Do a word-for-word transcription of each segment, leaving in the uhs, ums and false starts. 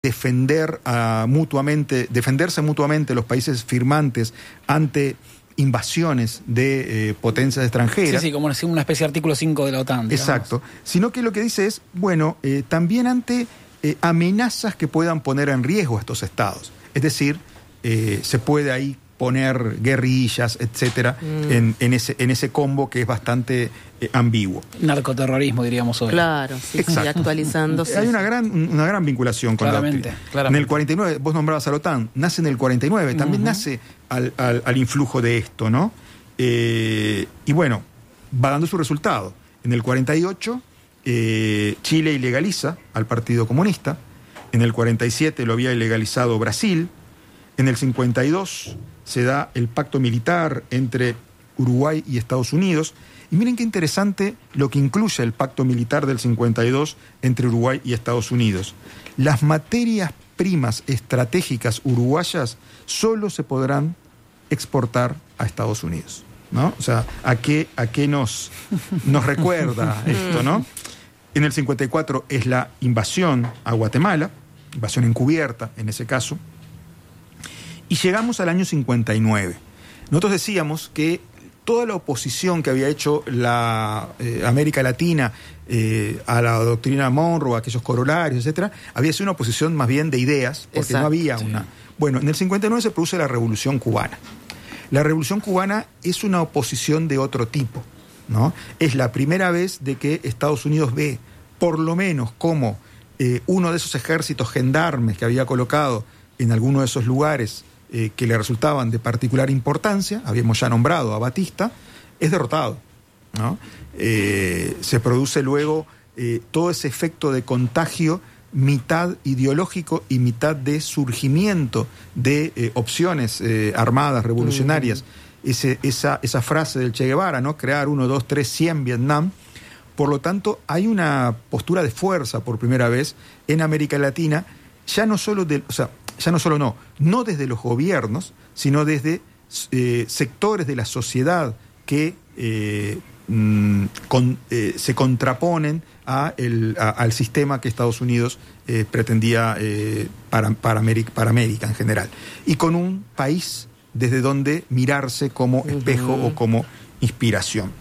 defender uh, mutuamente, defenderse mutuamente los países firmantes ante invasiones de eh, potencias extranjeras. Sí, sí, como una especie de artículo cinco de la OTAN. Digamos. Exacto. Sino que lo que dice es, bueno, eh, también ante eh, amenazas que puedan poner en riesgo a estos estados. Es decir, eh, se puede ahí poner guerrillas, etcétera, mm. en, en, ese, en ese combo que es bastante eh, ambiguo. Narcoterrorismo, diríamos hoy. Claro, sí, sí, actualizándose. Hay una gran, una gran vinculación con claramente, la OTAN. claramente. En el cuarenta y nueve, vos nombrabas a la OTAN, nace en el cuarenta y nueve, también uh-huh. nace al, al, al influjo de esto, ¿no? Eh, y bueno, va dando su resultado. En el cuarenta y ocho, eh, Chile ilegaliza al Partido Comunista. En el cuarenta y siete lo había ilegalizado Brasil. En el cincuenta y dos se da el pacto militar entre Uruguay y Estados Unidos. Y miren qué interesante lo que incluye el pacto militar del cincuenta y dos entre Uruguay y Estados Unidos. Las materias primas estratégicas uruguayas solo se podrán exportar a Estados Unidos, ¿no? O sea, ¿a qué, a qué nos, nos recuerda esto, no? En el cincuenta y cuatro es la invasión a Guatemala, invasión encubierta en ese caso. Y llegamos al año cincuenta y nueve. Nosotros decíamos que toda la oposición que había hecho la eh, América Latina eh, a la doctrina Monroe, a aquellos corolarios, etcétera, había sido una oposición más bien de ideas, porque Exacto, no había sí. una... Bueno, en el cincuenta y nueve se produce la Revolución Cubana. La Revolución Cubana es una oposición de otro tipo, ¿no? Es la primera vez de que Estados Unidos ve, por lo menos, como eh, uno de esos ejércitos gendarmes que había colocado en alguno de esos lugares Eh, que le resultaban de particular importancia, habíamos ya nombrado a Batista, es derrotado, ¿no? Eh, se produce luego eh, todo ese efecto de contagio, mitad ideológico y mitad de surgimiento de eh, opciones eh, armadas, revolucionarias. Mm. Ese, esa, esa frase del Che Guevara, ¿no? Crear uno, dos, tres, cien Vietnam. Por lo tanto, hay una postura de fuerza por primera vez en América Latina, ya no solo de... O sea, ya no solo no, no desde los gobiernos, sino desde eh, sectores de la sociedad que eh, mm, con, eh, se contraponen a el, a, al sistema que Estados Unidos eh, pretendía eh, para, para, América, para América en general. Y con un país desde donde mirarse como espejo uh-huh. o como inspiración.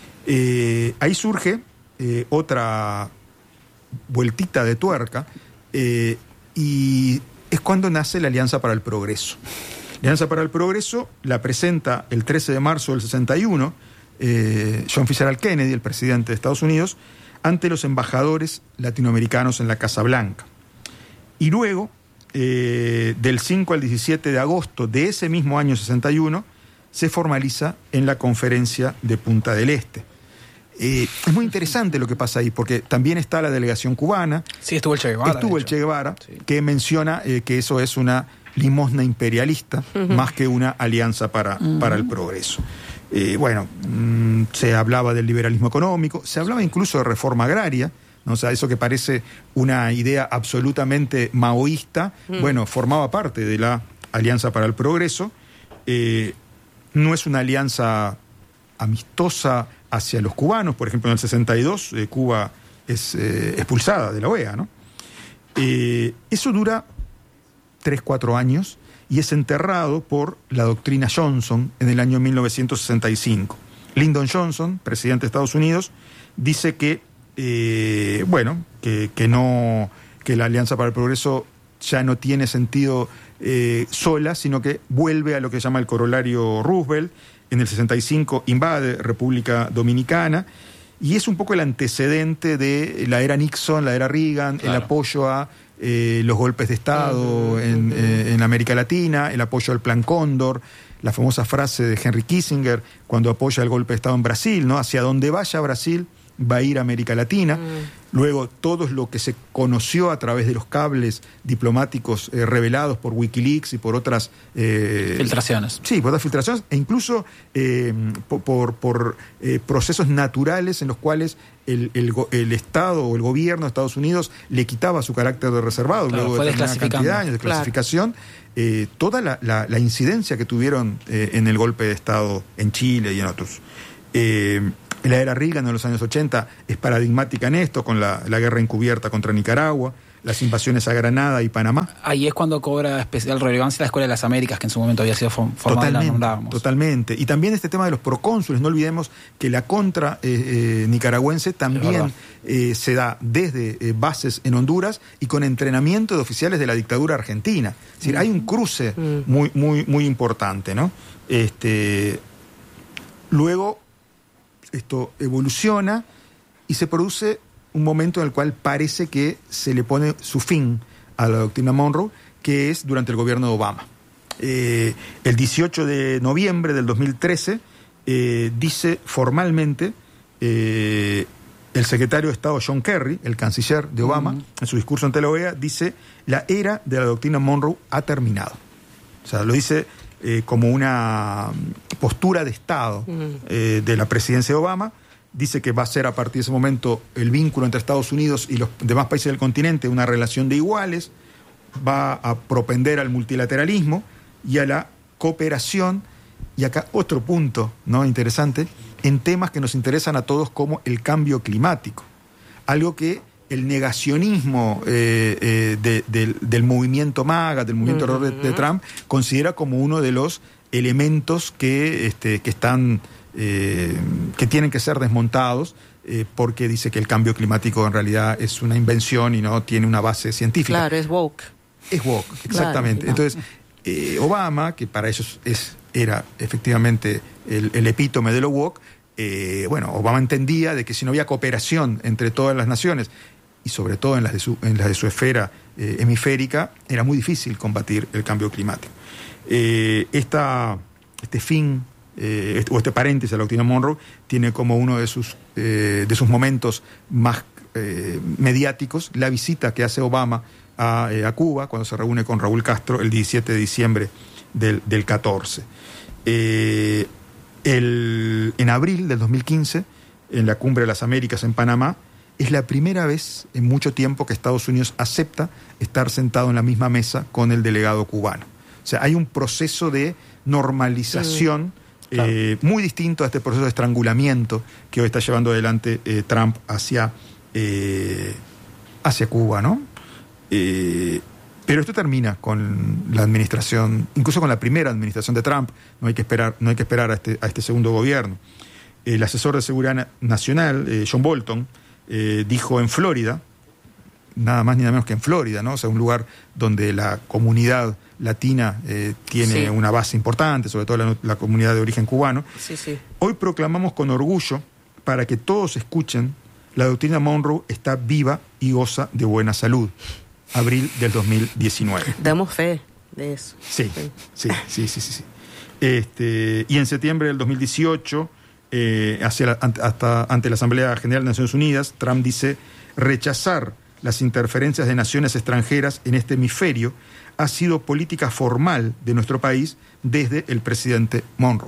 Eh, ahí surge eh, otra vueltita de tuerca eh, y... es cuando nace la Alianza para el Progreso. La Alianza para el Progreso la presenta el trece de marzo del sesenta y uno eh, John Fitzgerald Kennedy, el presidente de Estados Unidos, ante los embajadores latinoamericanos en la Casa Blanca. Y luego, eh, del cinco al diecisiete de agosto de ese mismo año sesenta y uno, se formaliza en la Conferencia de Punta del Este. Eh, es muy interesante lo que pasa ahí, porque también está la delegación cubana. Sí, estuvo el Che Guevara. Estuvo el Che Guevara, sí. que menciona eh, que eso es una limosna imperialista, uh-huh. más que una alianza para, uh-huh. para el progreso. Eh, bueno, mmm, se hablaba del liberalismo económico, se hablaba incluso de reforma agraria, ¿no? O sea, eso que parece una idea absolutamente maoísta, uh-huh. bueno, formaba parte de la Alianza para el Progreso. Eh, no es una alianza amistosa hacia los cubanos. Por ejemplo, en el sesenta y dos eh, Cuba es eh, expulsada de la O E A, ¿no? Eh, eso dura tres, cuatro años y es enterrado por la doctrina Johnson en el año mil novecientos sesenta y cinco. Lyndon Johnson, presidente de Estados Unidos, dice que, eh, bueno, que, que, no, que la Alianza para el Progreso ya no tiene sentido eh, sola, sino que vuelve a lo que se llama el corolario Roosevelt. En el sesenta y cinco invade República Dominicana y es un poco el antecedente de la era Nixon, la era Reagan, claro. el apoyo a eh, los golpes de Estado uh-huh, en, uh-huh. eh, en América Latina, el apoyo al Plan Cóndor, la famosa frase de Henry Kissinger cuando apoya el golpe de Estado en Brasil, ¿no? Hacia donde vaya Brasil va a ir a América Latina. Uh-huh. Luego, todo lo que se conoció a través de los cables diplomáticos eh, revelados por Wikileaks y por otras... Eh, filtraciones. Sí, por otras filtraciones, e incluso eh, por, por, por eh, procesos naturales en los cuales el, el, el Estado o el gobierno de Estados Unidos le quitaba su carácter de reservado, claro, luego de determinada cantidad de años de clasificación, claro. eh, toda la, la, la incidencia que tuvieron eh, en el golpe de Estado en Chile y en otros. Eh, La era Reagan en los años ochenta es paradigmática en esto, con la, la guerra encubierta contra Nicaragua, las invasiones a Granada y Panamá. Ahí es cuando cobra especial relevancia la Escuela de las Américas, que en su momento había sido formada. Totalmente, totalmente. Y también este tema de los procónsules, no olvidemos que la contra eh, eh, nicaragüense también eh, se da desde eh, bases en Honduras y con entrenamiento de oficiales de la dictadura argentina. Es decir, mm. hay un cruce mm. muy, muy, muy importante, ¿no? Este, luego esto evoluciona y se produce un momento en el cual parece que se le pone su fin a la doctrina Monroe, que es durante el gobierno de Obama. Eh, el dieciocho de noviembre del dos mil trece eh, dice formalmente eh, el secretario de Estado John Kerry, el canciller de Obama, uh-huh. en su discurso ante la O E A, dice: la era de la doctrina Monroe ha terminado. O sea, lo dice eh, como una postura de Estado uh-huh. eh, de la presidencia de Obama. Dice que va a ser a partir de ese momento el vínculo entre Estados Unidos y los demás países del continente una relación de iguales, va a propender al multilateralismo y a la cooperación, y acá otro punto, ¿no?, interesante, en temas que nos interesan a todos como el cambio climático, algo que el negacionismo eh, eh, de, de, del movimiento MAGA, del movimiento uh-huh. de, de Trump, considera como uno de los elementos que, este, que están... Eh, que tienen que ser desmontados eh, porque dice que el cambio climático en realidad es una invención y no tiene una base científica. Claro, es woke. Es woke, exactamente. Claro, no. Entonces, eh, Obama, que para ellos es, era efectivamente el, el epítome de lo woke, eh, bueno, Obama entendía de que si no había cooperación entre todas las naciones y sobre todo en las de su, en las de su esfera eh, hemisférica, era muy difícil combatir el cambio climático. Eh, esta, este fin Eh, este, o este paréntesis a la doctrina Monroe tiene como uno de sus, eh, de sus momentos más eh, mediáticos la visita que hace Obama a, eh, a Cuba cuando se reúne con Raúl Castro el diecisiete de diciembre del, del catorce. Eh, el, en abril del dos mil quince, en la Cumbre de las Américas en Panamá, es la primera vez en mucho tiempo que Estados Unidos acepta estar sentado en la misma mesa con el delegado cubano. O sea, hay un proceso de normalización mm. Claro. Eh, muy distinto a este proceso de estrangulamiento que hoy está llevando adelante eh, Trump hacia, eh, hacia Cuba, ¿no? Eh, pero esto termina con la administración, incluso con la primera administración de Trump. No hay que esperar, no hay que esperar a este, a este segundo gobierno. El asesor de seguridad nacional, eh, John Bolton, eh, dijo en Florida, nada más ni nada menos que en Florida, ¿no? O sea, un lugar donde la comunidad latina eh, tiene sí. una base importante, sobre todo la, la comunidad de origen cubano. Sí, sí. Hoy proclamamos con orgullo, para que todos escuchen, la doctrina Monroe está viva y goza de buena salud. Abril del dos mil diecinueve. Damos fe de eso. Sí, sí, sí, sí, sí. sí. Este, y en septiembre del dos mil dieciocho, eh, hacia la, hasta ante la Asamblea General de Naciones Unidas, Trump dice: rechazar las interferencias de naciones extranjeras en este hemisferio ha sido política formal de nuestro país desde el presidente Monroe,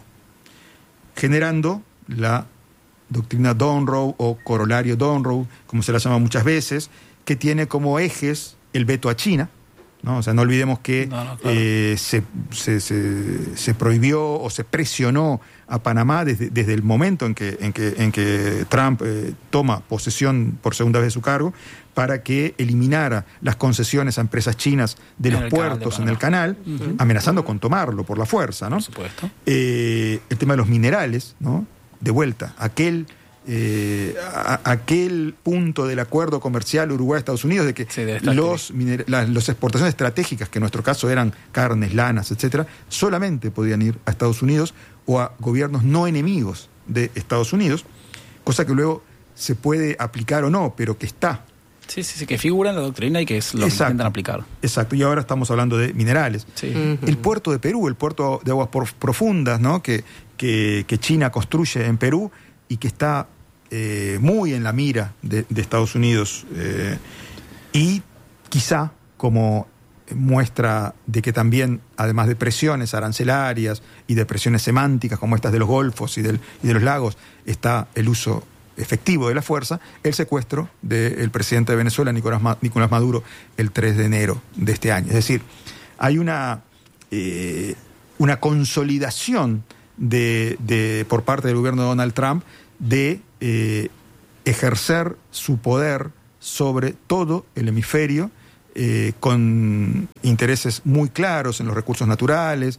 generando la doctrina Monroe o corolario Monroe, como se la llama muchas veces, que tiene como ejes el veto a China, ¿no? O sea, no olvidemos que no, no, claro. eh, se, se, se, se prohibió o se presionó a Panamá desde, desde el momento en que, en que, en que Trump eh, toma posesión por segunda vez de su cargo, para que eliminara las concesiones a empresas chinas de en los puertos en el canal, uh-huh. amenazando uh-huh. con tomarlo por la fuerza, ¿no? Por supuesto. Eh, el tema de los minerales, ¿no? De vuelta, aquel... Eh, a, aquel punto del acuerdo comercial Uruguay-Estados Unidos de que sí, de los miner- las los exportaciones estratégicas, que en nuestro caso eran carnes, lanas, etcétera, solamente podían ir a Estados Unidos o a gobiernos no enemigos de Estados Unidos, cosa que luego se puede aplicar o no, pero que está. Sí, sí, sí, que figura en la doctrina y que es lo exacto, que intentan aplicar. Exacto, y ahora estamos hablando de minerales. Sí. Uh-huh. El puerto de Perú, el puerto de aguas profundas, ¿no? que, que, que China construye en Perú y que está eh, muy en la mira de, de Estados Unidos, eh, y quizá como muestra de que también, además de presiones arancelarias y de presiones semánticas como estas de los golfos y, del, y de los lagos, está el uso efectivo de la fuerza, el secuestro del presidente de Venezuela, Nicolás, Ma- Nicolás Maduro, el tres de enero de este año. Es decir, hay una, eh, una consolidación de, de, por parte del gobierno de Donald Trump de eh, ejercer su poder sobre todo el hemisferio eh, con intereses muy claros en los recursos naturales,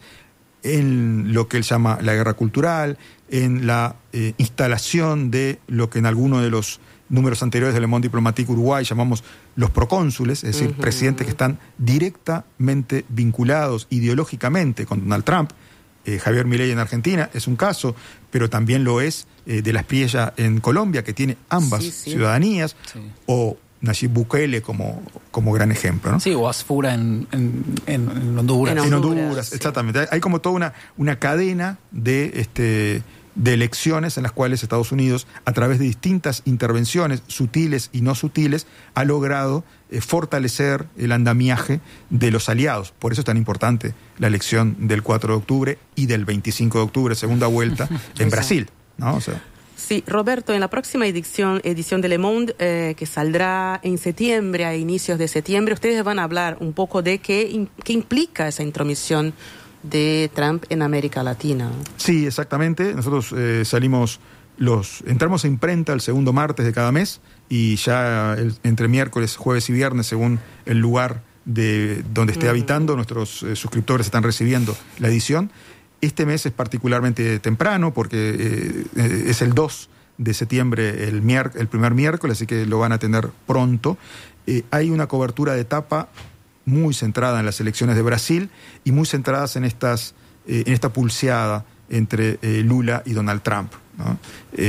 en lo que él llama la guerra cultural, en la eh, instalación de lo que en alguno de los números anteriores del Le Monde Diplomatique Uruguay llamamos los procónsules, es decir, uh-huh. presidentes que están directamente vinculados ideológicamente con Donald Trump. Eh, Javier Milei en Argentina es un caso, pero también lo es eh, de la Espriella en Colombia, que tiene ambas sí, sí. ciudadanías, sí. o Nayib Bukele como, como gran ejemplo, ¿no? Sí, o Asfura en, en, en, en Honduras. En Honduras, en Honduras sí. exactamente. Hay como toda una, una cadena de, este, de elecciones en las cuales Estados Unidos, a través de distintas intervenciones, sutiles y no sutiles, ha logrado eh, fortalecer el andamiaje de los aliados. Por eso es tan importante la elección del cuatro de octubre y del veinticinco de octubre, segunda vuelta, en Brasil, ¿no? O sea, sí, Roberto, en la próxima edición, edición de Le Monde, eh, que saldrá en septiembre, a inicios de septiembre, ustedes van a hablar un poco de qué, qué implica esa intromisión de Trump en América Latina. Sí, exactamente. Nosotros eh, salimos, los entramos a imprenta el segundo martes de cada mes y ya el, entre miércoles, jueves y viernes, según el lugar de donde esté mm. habitando, nuestros eh, suscriptores están recibiendo la edición. Este mes es particularmente temprano porque eh, es el dos de septiembre, el, mier- el primer miércoles, así que lo van a tener pronto. Eh, hay una cobertura de etapa muy centrada en las elecciones de Brasil y muy centradas en, estas, eh, en esta pulseada entre eh, Lula y Donald Trump, ¿no?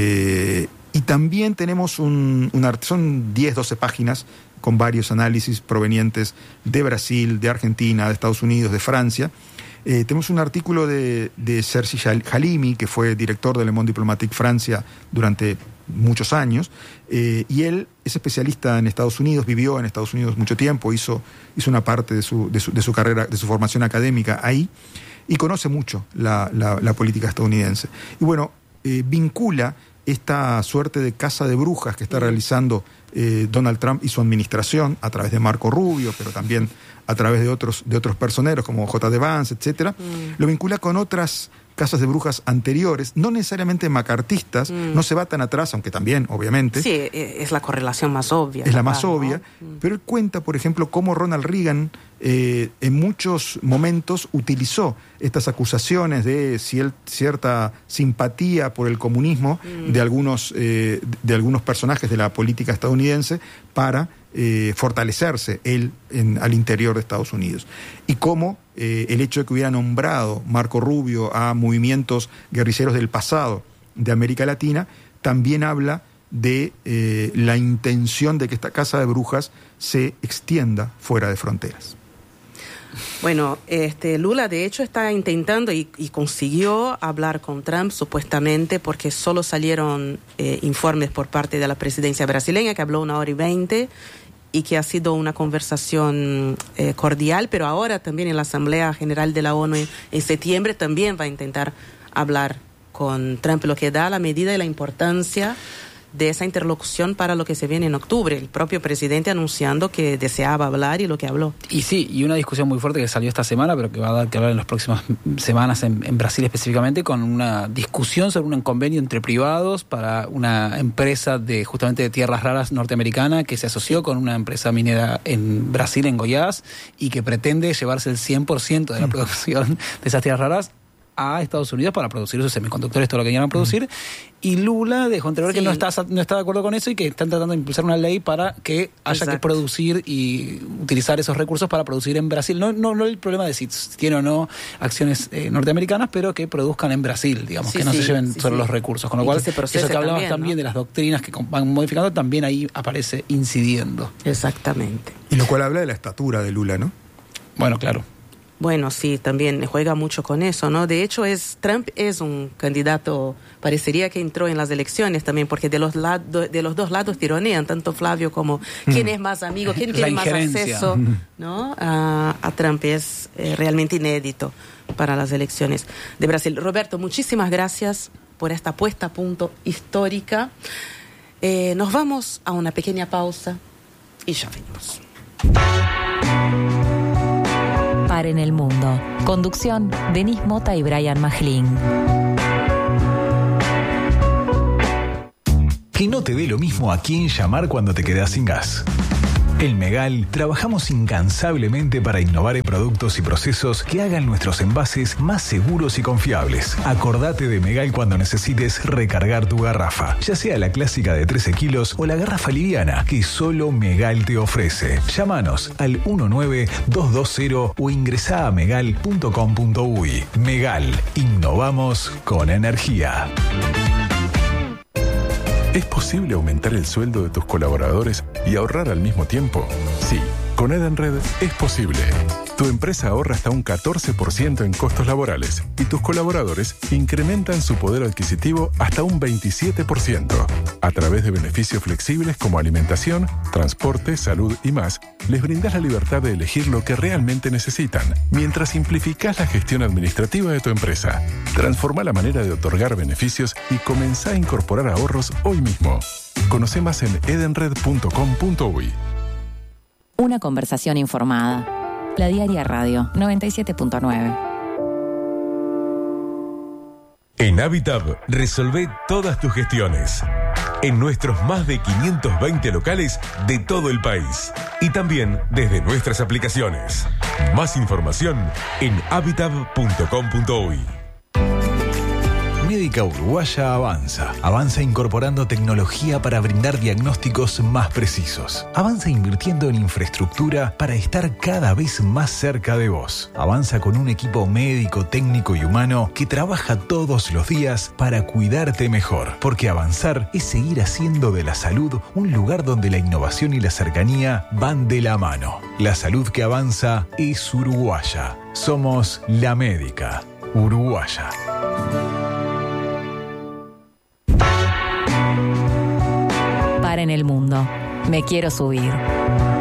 Eh, y también tenemos un, un art- son diez, doce páginas con varios análisis provenientes de Brasil, de Argentina, de Estados Unidos, de Francia. Eh, tenemos un artículo de, de Sergi Halimi, que fue director de Le Monde Diplomatique Francia durante muchos años, eh, y él es especialista en Estados Unidos, vivió en Estados Unidos mucho tiempo, hizo, hizo una parte de su, de, su, de su carrera, de su formación académica ahí, y conoce mucho la, la, la política estadounidense. Y bueno, eh, vincula esta suerte de caza de brujas que está realizando eh, Donald Trump y su administración a través de Marco Rubio, pero también a través de otros, de otros personeros como J D Vance, etcétera, mm. lo vincula con otras casas de brujas anteriores, no necesariamente macartistas, mm. no se va tan atrás, aunque también, obviamente. Sí, es la correlación más obvia. Es la más ¿no? obvia, mm. pero él cuenta, por ejemplo, cómo Ronald Reagan eh, en muchos momentos utilizó estas acusaciones de cier- cierta simpatía por el comunismo mm. de algunos, eh, de algunos personajes de la política estadounidense para eh, fortalecerse él en, al interior de Estados Unidos. Y cómo eh, el hecho de que hubiera nombrado Marco Rubio a movimientos guerrilleros del pasado de América Latina también habla de eh, la intención de que esta casa de brujas se extienda fuera de fronteras. Bueno, este Lula de hecho está intentando y, y consiguió hablar con Trump supuestamente porque solo salieron eh, informes por parte de la presidencia brasileña que habló una hora y veinte y que ha sido una conversación eh, cordial, pero ahora también en la Asamblea General de la ONU en, en septiembre también va a intentar hablar con Trump, lo que da la medida y la importancia de esa interlocución para lo que se viene en octubre. El propio presidente anunciando que deseaba hablar y lo que habló. Y sí, y una discusión muy fuerte que salió esta semana, pero que va a dar que hablar en las próximas semanas en, en Brasil específicamente, con una discusión sobre un convenio entre privados para una empresa de justamente de tierras raras norteamericana que se asoció con una empresa minera en Brasil, en Goiás, y que pretende llevarse el cien por ciento de la producción de esas tierras raras a Estados Unidos para producir sus semiconductores, todo lo que quieran producir, mm. y Lula dejó entrever sí. que no está, no está de acuerdo con eso y que están tratando de impulsar una ley para que haya Exacto. que producir y utilizar esos recursos para producir en Brasil. No, no, no el problema de si tiene o no acciones eh, norteamericanas, pero que produzcan en Brasil, digamos, sí, que no sí, se lleven sí, sobre sí. los recursos. Con lo y cual, que eso que hablabas también, también ¿no? de las doctrinas que van modificando, también ahí aparece incidiendo. Exactamente. Y lo cual habla de la estatura de Lula, ¿no? Bueno, claro. Bueno, sí, también juega mucho con eso, ¿no? De hecho, es Trump es un candidato, parecería que entró en las elecciones también, porque de los lado, de los dos lados tironean, tanto Flavio como mm. quién es más amigo, quién tiene más acceso, ¿no? A, a Trump es eh, realmente inédito para las elecciones de Brasil. Roberto, muchísimas gracias por esta puesta a punto histórica. Eh, nos vamos a una pequeña pausa y ya venimos. En el mundo. Conducción, Denis Mota y Brian Majlin. Que no te dé lo mismo a quién llamar cuando te quedas sin gas. En Megal trabajamos incansablemente para innovar en productos y procesos que hagan nuestros envases más seguros y confiables. Acordate de Megal cuando necesites recargar tu garrafa, ya sea la clásica de trece kilos o la garrafa liviana que solo Megal te ofrece. Llámanos al uno nueve dos dos cero o ingresá a megal punto com punto uy. Megal, innovamos con energía. ¿Es posible aumentar el sueldo de tus colaboradores y ahorrar al mismo tiempo? Sí, con Edenred es posible. Tu empresa ahorra hasta un catorce por ciento en costos laborales y tus colaboradores incrementan su poder adquisitivo hasta un veintisiete por ciento. A través de beneficios flexibles como alimentación, transporte, salud y más, les brindas la libertad de elegir lo que realmente necesitan, mientras simplificás la gestión administrativa de tu empresa. Transforma la manera de otorgar beneficios y comenzá a incorporar ahorros hoy mismo. Conoce más en edenred punto com punto uy. Una conversación informada. La Diaria Radio noventa y siete punto nueve. En Habitat resolvé todas tus gestiones. En nuestros más de quinientos veinte locales de todo el país. Y también desde nuestras aplicaciones. Más información en habitat punto com punto uy. Médica Uruguaya avanza. Avanza incorporando tecnología para brindar diagnósticos más precisos. Avanza invirtiendo en infraestructura para estar cada vez más cerca de vos. Avanza con un equipo médico, técnico y humano que trabaja todos los días para cuidarte mejor. Porque avanzar es seguir haciendo de la salud un lugar donde la innovación y la cercanía van de la mano. La salud que avanza es uruguaya. Somos la Médica Uruguaya. En el mundo. Me quiero subir.